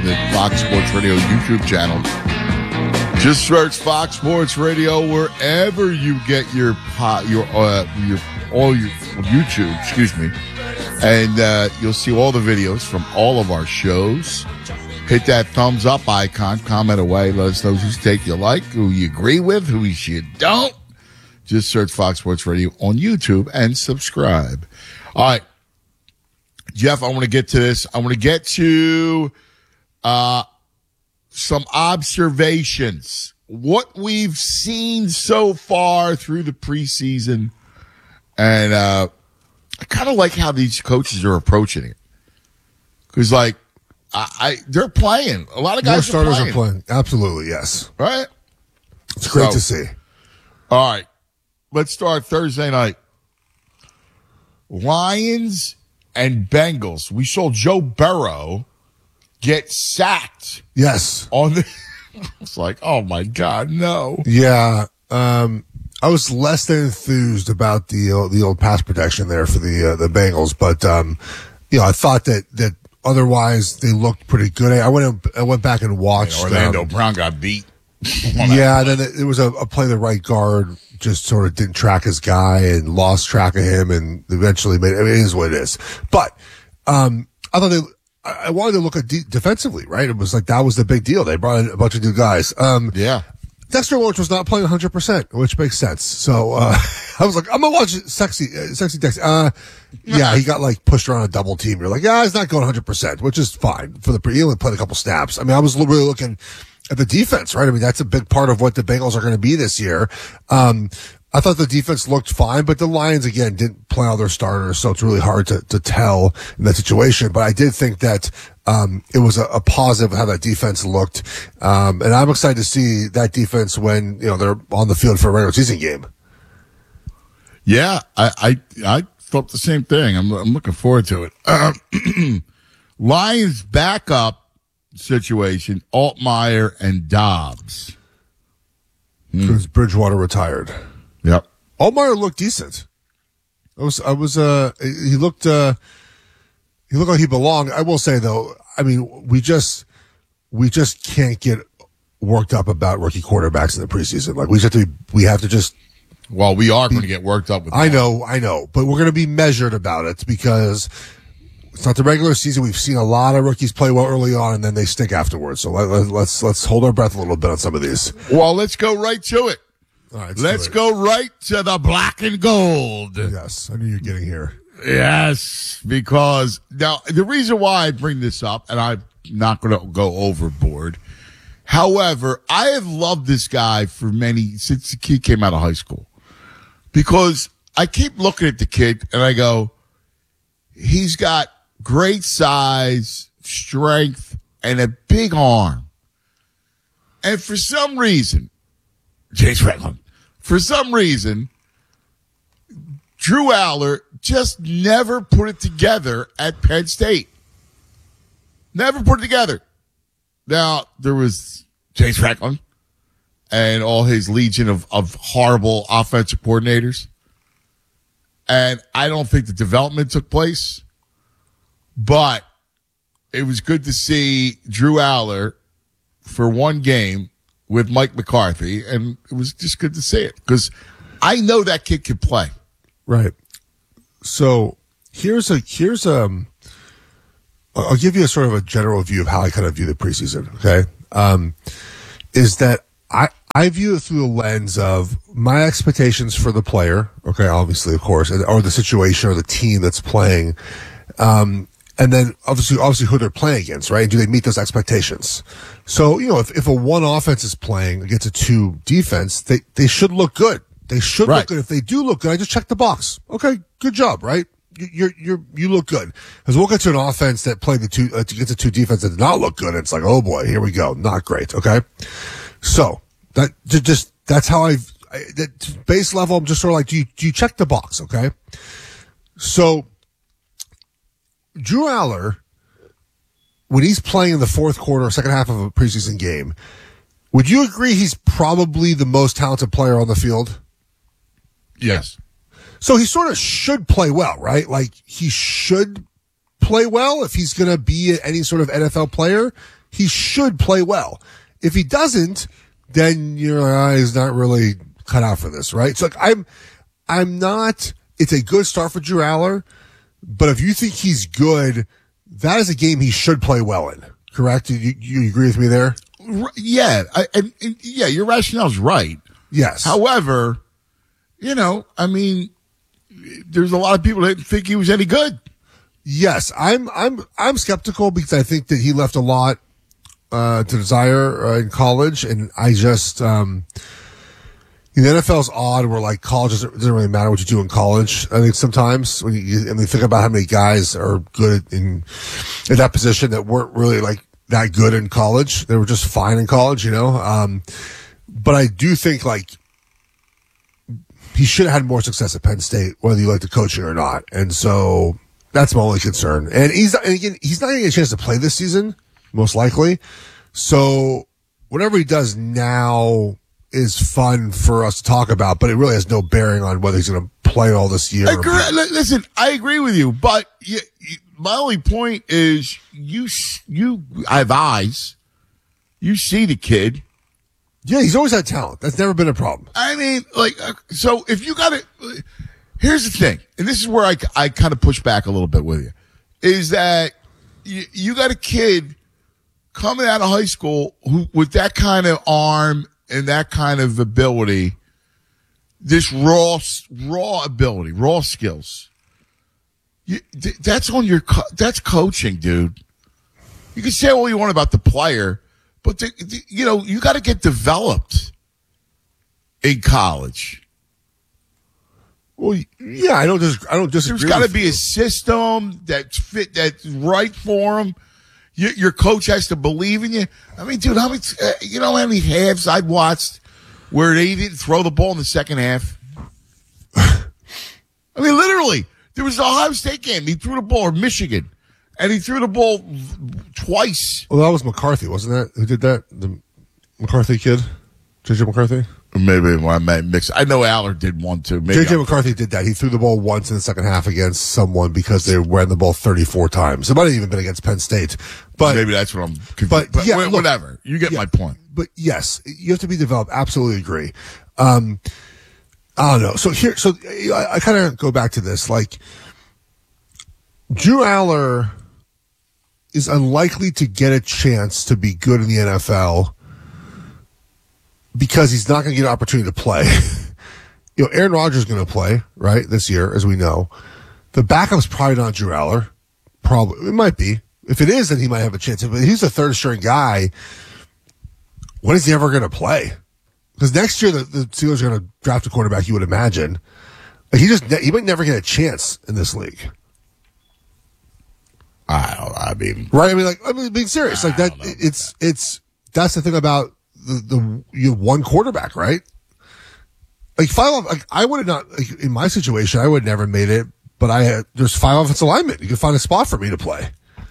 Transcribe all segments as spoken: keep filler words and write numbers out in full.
the Fox Sports Radio YouTube channel. Just search Fox Sports Radio wherever you get your pot, your uh, your all your YouTube. Excuse me, and uh, you'll see all the videos from all of our shows. Hit that thumbs up icon, comment away, let us know whose take you like, who you agree with, who you don't. Just search Fox Sports Radio on YouTube and subscribe. All right, Jeff, I want to get to this. I want to get to uh, some observations. What we've seen so far through the preseason. And uh, I kind of like how these coaches are approaching it. Because, like, I, I they're playing. A lot of guys More are starters playing. are playing. Absolutely, yes. Right? It's great So, to see. All right. Let's start Thursday night. Lions and Bengals. We saw Joe Burrow get sacked. Yes. On the it's like, oh my God, no. Yeah. Um, I was less than enthused about the uh, the old pass protection there for the uh, the Bengals, but um, you know, I thought that that otherwise they looked pretty good. I went I went back and watched. And Orlando um, Brown got beat. Yeah, then it was a, a play the right guard just sort of didn't track his guy and lost track of him and eventually made it. I mean, it is what it is. But um, I thought they, I wanted to look at de- defensively, right? It was like that was the big deal. They brought in a bunch of new guys. Um, yeah. Dexter Lawrence was not playing one hundred percent, which makes sense. So uh, I was like, I'm going to watch sexy, uh, sexy Dexter. Uh, yeah, he got like pushed around a double team. You're like, yeah, he's not going one hundred percent, which is fine for the pre. He only played a couple snaps. I mean, I was really looking at the defense, right? I mean, that's a big part of what the Bengals are going to be this year. Um, I thought the defense looked fine, but the Lions, again, didn't play all their starters, so it's really hard to, to tell in that situation. But I did think that um, it was a, a positive how that defense looked. Um, and I'm excited to see that defense when, you know, they're on the field for a regular season game. Yeah, I I, I thought the same thing. I'm, I'm looking forward to it. Uh, Lions backup situation, Altmaier and Dobbs. Because Bridgewater retired. Yep. Altmaier looked decent. I was, I was, uh, he looked, uh, he looked like he belonged. I will say though, I mean, we just, we just can't get worked up about rookie quarterbacks in the preseason. Like we just have to, we have to just. Well, we are going to get worked up with that. I know, I know, but we're going to be measured about it because it's not the regular season. We've seen a lot of rookies play well early on and then they stink afterwards. So let, let, let's, let's hold our breath a little bit on some of these. Well, let's go right to it. All right, let's let's go right to the black and gold. Yes, I knew you were getting here. Yes, because now the reason why I bring this up, and I'm not going to go overboard. However, I have loved this guy for many, since he came out of high school, because I keep looking at the kid and I go, he's got great size, strength, and a big arm. And for some reason, James Franklin, for some reason, Drew Aller just never put it together at Penn State. Never put it together. Now, there was James Franklin and all his legion of, of horrible offensive coordinators. And I don't think the development took place. But it was good to see Drew Aller for one game with Mike McCarthy, and it was just good to see it because I know that kid can play. Right. So here's a here's um. I'll give you a sort of a general view of how I kind of view the preseason. Okay, um, is that I I view it through the lens of my expectations for the player. Okay, obviously, of course, or the situation or the team that's playing. Um, And then obviously, obviously who they're playing against, right? Do they meet those expectations? So, you know, if, if a one offense is playing against a two defense, they, they should look good. They should right. look good. If they do look good, I just check the box. Okay, good job, right? You, you're, you're, you look good. Because we'll get to an offense that played the two, uh, against a two defense that did not look good. It's like, oh boy, here we go. Not great. Okay. So that just, that's how I've, I, that base level, I'm just sort of like, do you, do you check the box? Okay. So, Drew Aller, when he's playing in the fourth quarter or second half of a preseason game, would you agree he's probably the most talented player on the field? Yes. So he sort of should play well, right? Like he should play well if he's going to be any sort of N F L player. he should play well. If he doesn't, then your eyes not really cut out for this, right? So like, I'm, I'm not, it's a good start for Drew Aller, but if you think he's good, that is a game he should play well in, correct? You, you agree with me there? Yeah. I, and, and yeah, your rationale's right. Yes. However, you know, I mean, there's a lot of people that think he was any good. Yes. I'm, I'm, I'm skeptical because I think that he left a lot, uh, to desire uh, in college. And I just, um, the N F L's odd where like college doesn't, doesn't really matter what you do in college. I think sometimes when you, and you think about how many guys are good in, in that position that weren't really like that good in college. They were just fine in college, you know? Um, but I do think like he should have had more success at Penn State, whether you like the coaching or not. And so that's my only concern. And he's not, and again, he's not going to get a chance to play this season, most likely. So whatever he does now is fun for us to talk about, but it really has no bearing on whether he's going to play all this year. Agree, listen, I agree with you, but you, you, my only point is you, you, I have eyes. You see the kid. Yeah, he's always had talent. That's never been a problem. I mean, like, uh, so if you got it, here's the thing, and this is where I, I kind of push back a little bit with you, is that you, you got a kid coming out of high school who, with that kind of arm and that kind of ability, this raw, raw ability, raw skills. You, th- that's on your, co- that's coaching, dude. You can say all you want about the player, but the, the, you know, you got to get developed in college. Well, yeah, I don't just, I don't disagree. There's got to be a system that's fit, that's right for him. Your, your coach has to believe in you. I mean, dude, how many, uh, you know how many halves I've watched where they didn't throw the ball in the second half? I mean, literally, there was the Ohio State game. He threw the ball, or Michigan, and he threw the ball twice. Well, that was McCarthy, wasn't that? Who did that? The McCarthy kid? J J McCarthy? Maybe I might mix. I know Aller did one too. J J McCarthy did that. He threw the ball once in the second half against someone because they ran the ball thirty-four times. It might have even been against Penn State. But maybe that's what I'm confused. But, but yeah, whatever. Look, you get yeah, my point. But yes, you have to be developed. Absolutely agree. Um, I don't know. So here, so I, I kind of go back to this. Like, Drew Aller is unlikely to get a chance to be good in the N F L because he's not going to get an opportunity to play. You know, Aaron Rodgers is going to play, right, this year, as we know. The backup's probably not Drew Aller. Probably. It might be. If it is, then he might have a chance. If he's a third-string guy, when is he ever going to play? Because next year, the, the Steelers are going to draft a quarterback, you would imagine. Like he just he might never get a chance in this league. I don't know. I mean, right? I mean, like, I mean, being serious, like that. It's that. it's that's the thing about the the you have one quarterback, right? Like five, like I would have not like, in my situation, I would have never made it. But I had there's five offensive linemen. You can find a spot for me to play.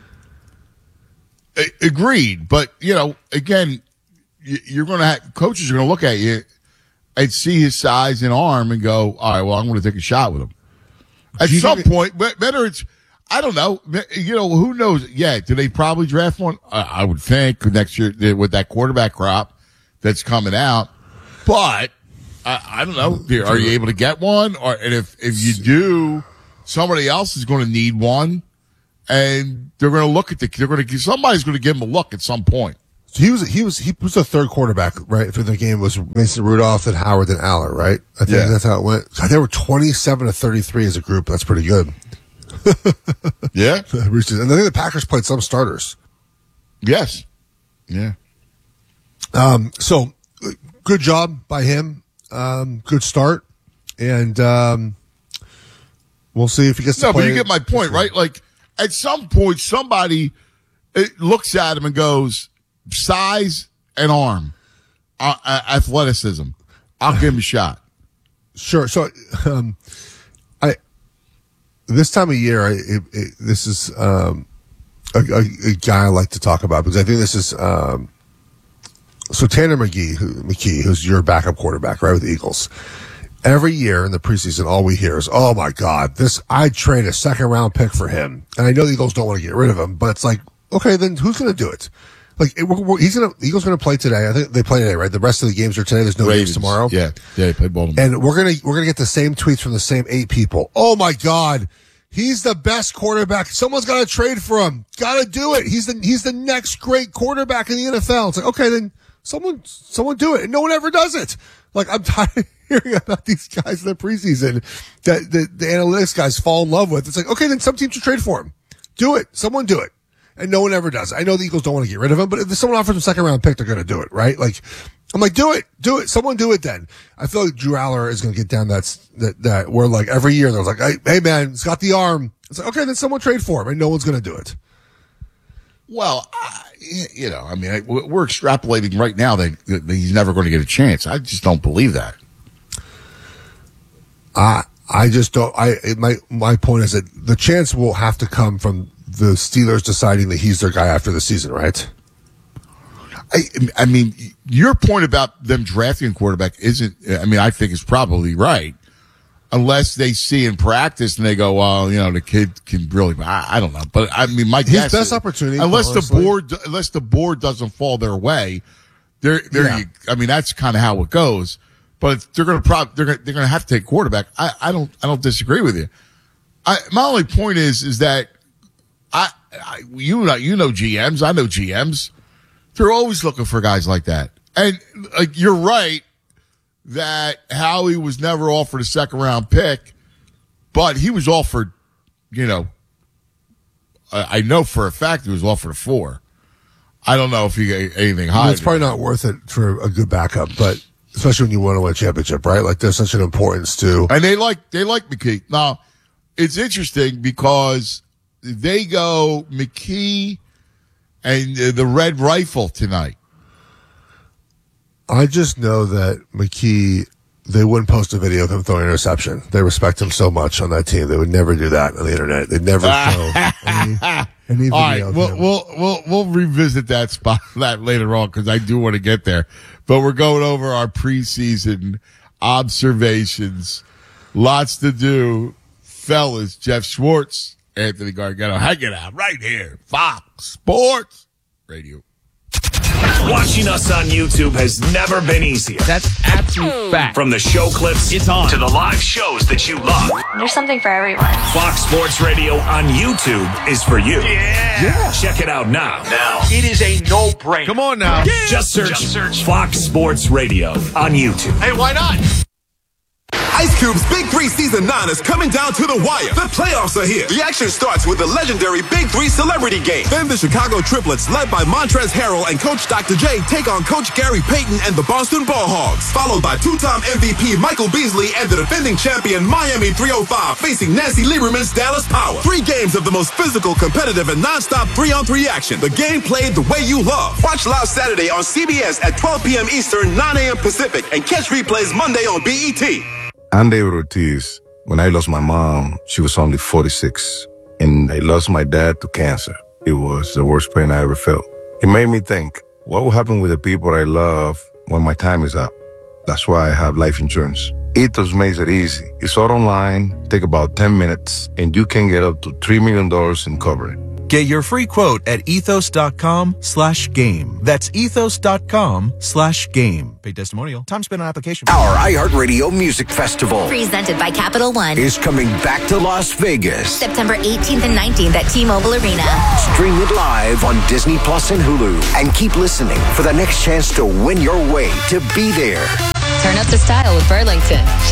A- agreed, but you know, again, you, you're going to have coaches are going to look at you and see his size and arm and go, all right, well, I'm going to take a shot with him. At some point, but better it's. I don't know. You know, who knows? Yeah, do they probably draft one? Uh, I would think next year with that quarterback crop that's coming out. But I, I don't know. Are you able to get one? Or and if if you do, somebody else is going to need one, and they're going to look at the. They're going to somebody's going to give him a look at some point. So he was he was he was the third quarterback, right? For the game was Mason Rudolph, then Howard, then Aller, right? I think yeah. that's how it went. God, they were twenty-seven to thirty-three as a group. That's pretty good. Yeah. And I think the Packers played some starters. Yes. Yeah. Um, so good job by him. Um, good start. And, um, we'll see if he gets to No, play. but you get my point, right? Like at some point, somebody it looks at him and goes, size and arm, uh, uh, athleticism. I'll give him a shot. Sure. So, um, I, this time of year, I, it, it, this is, um, a, a, a guy I like to talk about because I think this is, um, so Tanner McGee, who, McKee, who's your backup quarterback, right, with the Eagles. Every year in the preseason, all we hear is, oh my God, this, I'd trade a second round pick for him. And I know the Eagles don't want to get rid of him, but it's like, okay, then who's going to do it? Like it, we're, we're, he's gonna Eagles gonna play today. I think they play today, right? The rest of the games are today. There's no Ravens. games tomorrow. Yeah, yeah, they play Baltimore. And we're gonna we're gonna get the same tweets from the same eight people. Oh my God, he's the best quarterback. Someone's got to trade for him. Got to do it. He's the he's the next great quarterback in the N F L. It's like, okay, then someone someone do it. And no one ever does it. Like I'm tired of hearing about these guys in the preseason that the, the analytics guys fall in love with. It's like, okay, then some teams should trade for him. Do it. Someone do it. And no one ever does. I know the Eagles don't want to get rid of him, but if someone offers him a second round pick, they're going to do it, right? Like, I'm like, do it, do it. Someone do it then. I feel like Drew Aller is going to get down that, that, that where like every year there's like, hey, hey man, he's got the arm. It's like, okay, then someone trade for him and no one's going to do it. Well, I, you know, I mean, I, we're extrapolating right now that, that he's never going to get a chance. I just don't believe that. I, I just don't, I, it, my, my point is that the chance will have to come from the Steelers deciding that he's their guy after the season, right? I, I mean, your point about them drafting a quarterback isn't, I mean, I think is probably right. Unless they see in practice and they go, well, you know, the kid can really, I, I don't know. But I mean, my His guess best is, opportunity, unless honestly. the board, unless the board doesn't fall their way, they're, they're, Yeah. you, I mean, that's kind of how it goes. But they're going to probably, they're going to, they're going to have to take quarterback. I, I don't, I don't disagree with you. I, my only point is, is that I, I, you know, you know G Ms. I know G Ms. They're always looking for guys like that. And like, you're right that Howie was never offered a second round pick, but he was offered, you know, I, I know for a fact he was offered a four. I don't know if he got anything higher. It's probably not worth it for a good backup, but especially when you want to win a championship, right? Like there's such an importance to. And they like, they like McKee. Now, it's interesting because they go McKee and the Red Rifle tonight. I just know that McKee, they wouldn't post a video of him throwing an interception. They respect him so much on that team. They would never do that on the internet. They'd never show any, any video All right, of we'll, him. we'll we'll we'll revisit that spot that later on because I do want to get there. But we're going over our preseason observations. Lots to do, fellas. Jeff Schwartz, Anthony Gargano, hanging out right here, Fox Sports Radio. Watching us on YouTube has never been easier. That's absolute fact. From the show clips It's on. to the live shows that you love. There's something for everyone. Fox Sports Radio on YouTube is for you. Yeah. yeah. Check it out now. Now. It is a no-brainer. Come on now. Just search, Just search Fox Sports Radio on YouTube. Hey, why not? Ice Cube's Big Three Season nine is coming down to the wire. The playoffs are here. The action starts with the legendary Big Three Celebrity Game. Then the Chicago Triplets, led by Montrezl Harrell and Coach Doctor J, take on Coach Gary Payton and the Boston Ball Hogs. Followed by two-time M V P Michael Beasley and the defending champion Miami three oh five facing Nancy Lieberman's Dallas Power. Three games of the most physical, competitive, and non-stop three-on-three action. The game played the way you love. Watch live Saturday on C B S at twelve p.m. Eastern, nine a.m. Pacific, and catch replays Monday on B E T. I'm David Ortiz. When I lost my mom, she was only forty-six, and I lost my dad to cancer. It was the worst pain I ever felt. It made me think, what will happen with the people I love when my time is up? That's why I have life insurance. Ethos makes it easy. It's all online, take about ten minutes, and you can get up to three million dollars in coverage. Get your free quote at ethos.com slash game. That's ethos.com slash game. Paid testimonial. Time spent on application. Our iHeartRadio Music Festival presented by Capital One is coming back to Las Vegas. September eighteenth and nineteenth at T-Mobile Arena. Stream it live on Disney Plus and Hulu. And keep listening for the next chance to win your way to be there. Turn up the style with Burlington.